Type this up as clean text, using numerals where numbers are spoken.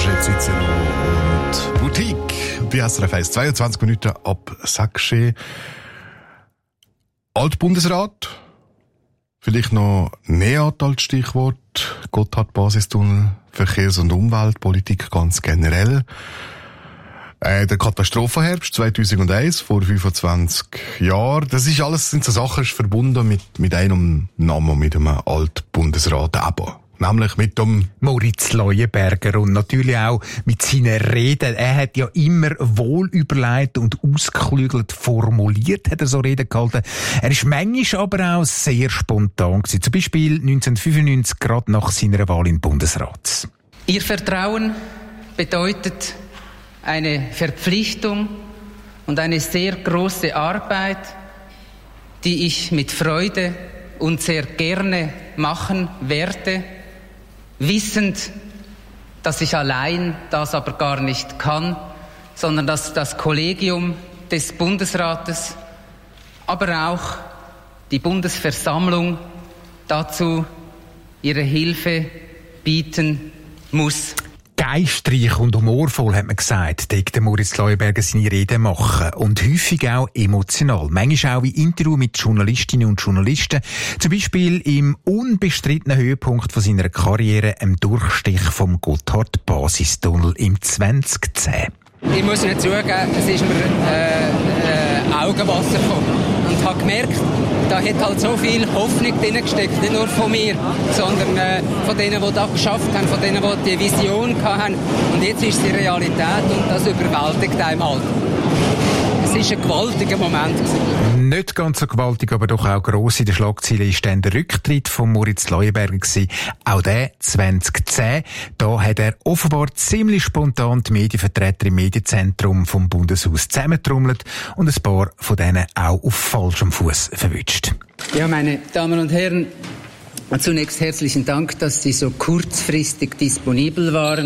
Roger Cicero und Boutique. Bei SRF 1, 22 Minuten ab 6. Altbundesrat. Vielleicht noch NEAT als Stichwort. Gotthard-Basistunnel, Verkehrs- und Umweltpolitik ganz generell. Der Katastrophenherbst 2001, vor 25 Jahren. Das ist alles, sind so Sachen, ist verbunden mit einem Namen, mit einem Altbundesrat eben. Nämlich mit dem Moritz Leuenberger und natürlich auch mit seinen Reden. Er hat ja immer wohl überlegt und ausgeklügelt formuliert, hat er so Reden gehalten. Er ist manchmal aber auch sehr spontan gewesen. Zum Beispiel 1995, gerade nach seiner Wahl in den Bundesrat. Ihr Vertrauen bedeutet eine Verpflichtung und eine sehr große Arbeit, die ich mit Freude und sehr gerne machen werde, wissend, dass ich allein das aber gar nicht kann, sondern dass das Kollegium des Bundesrates, aber auch die Bundesversammlung dazu ihre Hilfe bieten muss. Geistreich und humorvoll, hat man gesagt, der Moritz Leuenberger seine Reden machen. Und häufig auch emotional. Manchmal auch in Interview mit Journalistinnen und Journalisten. Zum Beispiel im unbestrittenen Höhepunkt von seiner Karriere, im Durchstich vom Gotthard-Basistunnel im 2010. Ich muss Ihnen zugeben, es ist mir Augenwasser gekommen. Und habe gemerkt, da hat halt so viel Hoffnung drin gesteckt, nicht nur von mir, sondern von denen, die das geschafft haben, von denen, die die Vision hatten. Und jetzt ist die Realität und das überwältigt einem halt. Es war ein gewaltiger Moment. Nicht ganz so gewaltig, aber doch auch gross in den Schlagzeilen ist dann der Rücktritt von Moritz Leuenberger gewesen. Auch der 2010. Da hat er offenbar ziemlich spontan die Medienvertreter im Medienzentrum vom Bundeshaus zusammentrommelt und ein paar von denen auch auf falschem Fuß verwünscht. Ja, meine Damen und Herren, zunächst herzlichen Dank, dass Sie so kurzfristig disponibel waren.